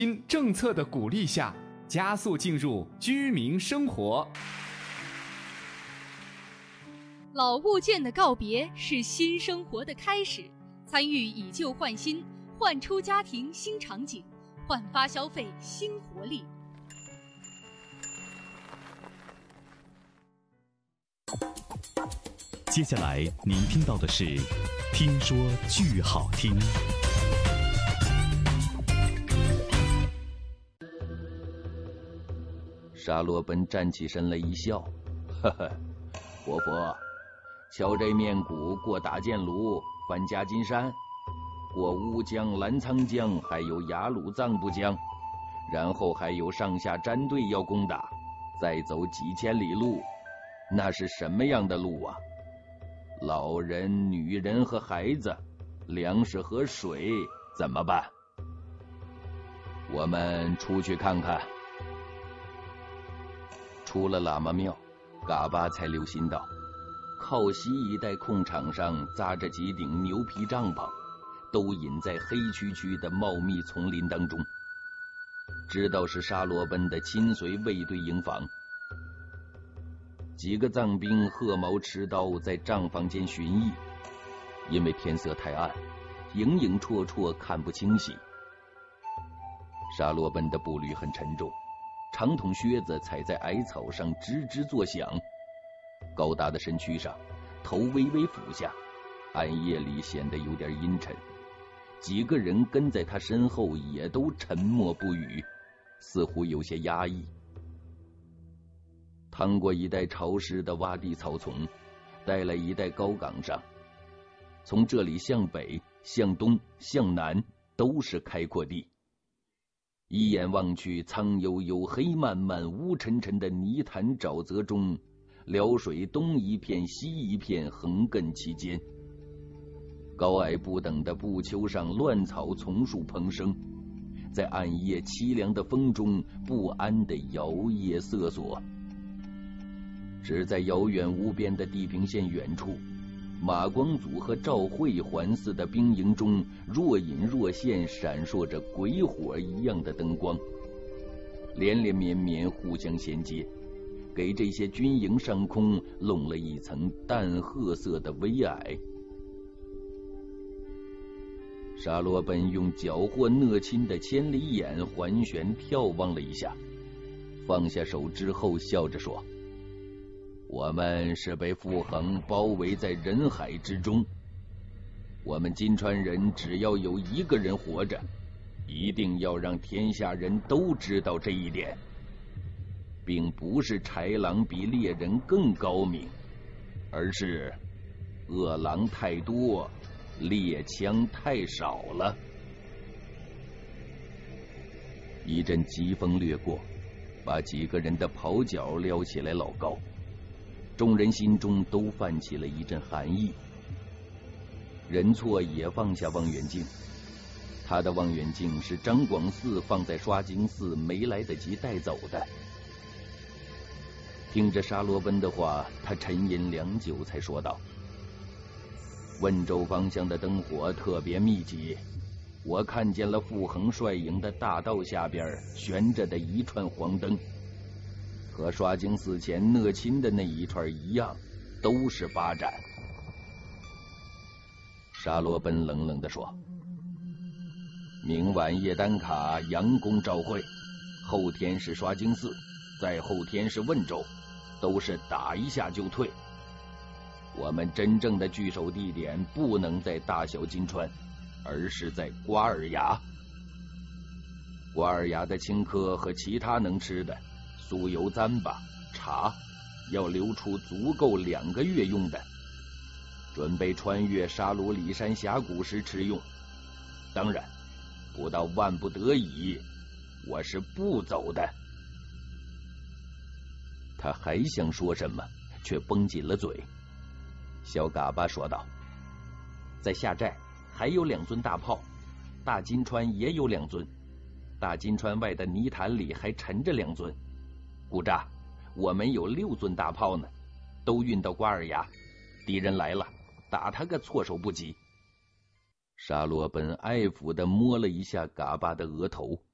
因政策的鼓励下，加速进入居民生活。 老物件的告别是新生活的开始，参与以旧换新，焕出家庭新场景，焕发消费新活力。 接下来您听到的是《听说剧好听》。 沙罗奔站起身来一笑，呵呵，活佛，瞧这面谷过大建炉，翻夹金山，过乌江、澜沧江，还有雅鲁藏布江，然后还有上下战队要攻打，再走几千里路，那是什么样的路啊？老人、女人和孩子，粮食和水怎么办？我们出去看看。出了喇嘛庙，嘎巴才留心到，靠西一带空场上扎着几顶牛皮帐篷，都隐在黑黢黢的茂密丛林当中，知道是沙罗奔的亲随卫队营房。几个藏兵褐毛持刀在帐房间巡弋，因为天色太暗，影影绰绰看不清晰。沙罗奔的步履很沉重，长筒靴子踩在矮草上吱吱作响，高大的身躯上，头微微俯下，暗夜里显得有点阴沉。几个人跟在他身后也都沉默不语，似乎有些压抑。趟过一带潮湿的洼地草丛，待来一带高岗上，从这里向北、向东、向南都是开阔地。一眼望去，苍悠悠、黑漫漫、乌沉沉的泥潭沼泽中，辽水东一片西一片横亘其间。高矮不等的步丘上乱草丛树蓬生，在暗夜凄凉的风中不安地摇曳瑟索。只在遥远无边的地平线远处，马光祖和赵慧环伺的兵营中若隐若现闪烁着鬼火一样的灯光，连连绵绵互相衔接，给这些军营上空笼了一层淡褐色的微霭。沙罗奔用缴获讷亲的千里眼环旋眺望了一下，放下手之后笑着说，我们是被傅恒包围在人海之中，我们金川人只要有一个人活着，一定要让天下人都知道这一点，并不是豺狼比猎人更高明，而是恶狼太多，猎枪太少了。一阵疾风掠过，把几个人的袍角撩起来老高，众人心中都泛起了一阵寒意。任错也放下望远镜，他的望远镜是张广嗣放在刷经寺没来得及带走的。听着沙罗奔的话，他沉吟良久才说道，温州方向的灯火特别密集，我看见了傅恒率营的大道下边悬着的一串黄灯，和刷经寺前讷亲的那一串一样，都是8盏。沙罗奔冷冷地说，明晚叶丹卡佯攻赵会，后天是刷经寺，再后天是温州，都是打一下就退。我们真正的据守地点不能在大小金川，而是在瓜尔牙。瓜尔牙的青稞和其他能吃的酥油糌粑、茶，要留出足够2个月用的，准备穿越沙鲁里山峡谷时吃用。当然，不到万不得已，我是不走的。他还想说什么，却绷紧了嘴。小嘎巴说道，在下寨还有2尊大炮，大金川也有2尊，大金川外的泥潭里还沉着2尊。古扎，我们有6尊大炮呢，都运到瓜尔牙，敌人来了，打他个措手不及。沙罗奔爱抚地摸了一下嘎巴的额头，